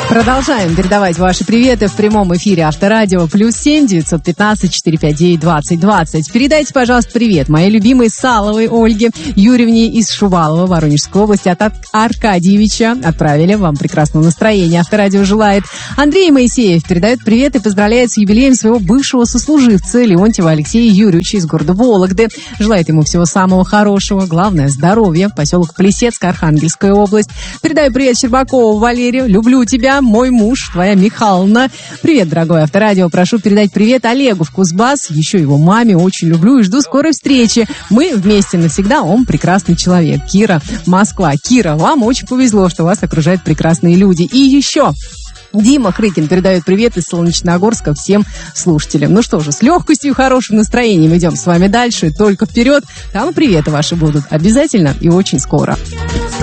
Продолжаем передавать ваши приветы в прямом эфире Авторадио. +7 915 459 20 20. Передайте, пожалуйста, привет моей любимой Саловой Ольге Юрьевне из Шувалова, Воронежской области. От Аркадьевича отправили. Вам прекрасного настроения. Авторадио желает. Андрей Моисеев передает привет и поздравляет с юбилеем своего бывшего сослуживца Леонтьева Алексея Юрьевича из города Вологды. Желает ему всего самого хорошего. Главное, здоровья. Поселок Плесецк, Архангельская область. Передаю привет Щербакову Валерию. Люблю тебя. Мой муж, твоя Михайловна. Привет, дорогой Авторадио. Прошу передать привет Олегу в Кузбасс, еще его маме. Очень люблю и жду скорой встречи. Мы вместе навсегда. Он прекрасный человек. Кира, Москва. Кира, вам очень повезло, что вас окружают прекрасные люди. И еще... Дима Хрыкин передает привет из Солнечногорска всем слушателям. Ну что же, с легкостью и хорошим настроением идем с вами дальше. Только вперед. Там приветы ваши будут обязательно и очень скоро.